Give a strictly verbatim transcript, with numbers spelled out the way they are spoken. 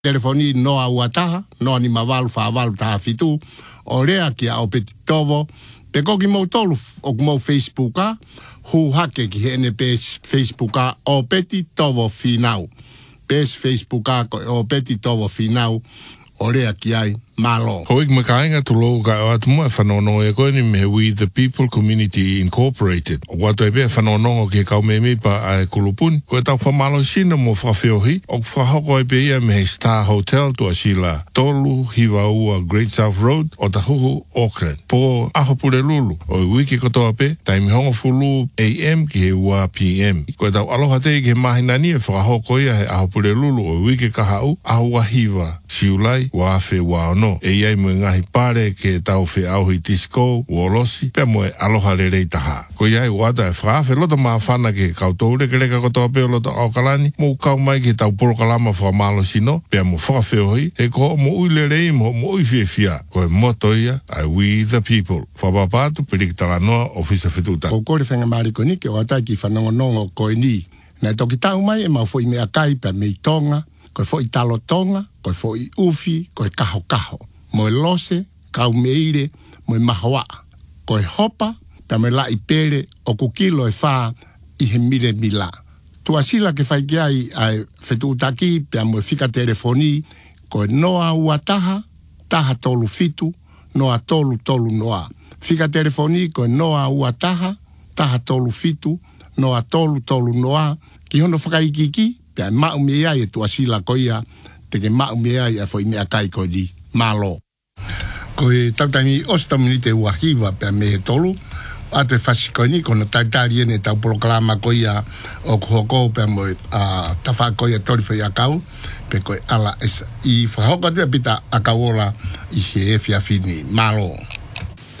telefoni noa uataha, noa ni mavalu whaavalu taha fitu, o rea ki a o peti tovo, pe koki mau tolu o kumau Facebooka, hu hake ki hene pes Facebooka o peti tovo finau. Pes Facebooka o peti tovo finau, o rea ki ai malo. Hoik makainga tu lo ka o atu mo whanono e koe ni me We the People Community Incorporated. O watu e pia whanono ke kau me me pa a kulupuni. Koe tau whamalo sina mo whawhiohi. O whahoko e pia me he Star Hotel tu a sila tolu hiwa ua Great South Road o tahuhu Auckland. Po aho pure lulu. O i wiki kotoa pe, taimi hongo fulu A M ki he ua P M. Koe tau aloha te ke mahinani e whahoko ia he aho pure lulu o i wiki kahau aho wa hiwa. Siulai wa afe wa ono. E iai mo ngahi pare ke tau whi auhi tisco, uolosi, pia mo e aloha le rei taha. Ko iai wata e whaafe lota maa whana ke kau tau reke reka kotoa peo lota au kalani, mo kau mai ke tau polo kalama wha malo sino, pia mo whakawheo hoi, e ko mo ui le rei mo mo ui fia fia, ko e moto ia, ai We the People. Whapapatu, pirikitala noa, ofisa whituta. Ko kore whenga mariko ni, ke o atai ki whanongonongo koe ni. Nei toki tau mai, e mau fo i mea kai, pia mei tonga, koe fo i talo tonga, koe fo i ufi, koe kaho kaho. Mo e lose, kau meire, mo e mahawa. Koe hopa, pia me la i pere, o kukilo e wha, i he mire mila. Tua sila ke whai kia i ai whetu utaki, pia mo e whika telefoni, koe noa ua taha, taha tolu fitu, noa tolu tolu noa. Whika telefoni, koe noa ua taha, taha tolu fitu, noa tolu tolu noa. Ki hono whakaikiki, pia mau mea e tua sila koia, teke mau mea e fo i mea kai koe di. Malo. Koe tautani ostaminite uahiwa pe me tolu, ate fasikoni kona taitari ene tau polokalama koia o kuhoko pe mo a tafa koia torifa i akau, pe koe ala esa. I whahokatu e pita akauola i he e fiafini. Malo.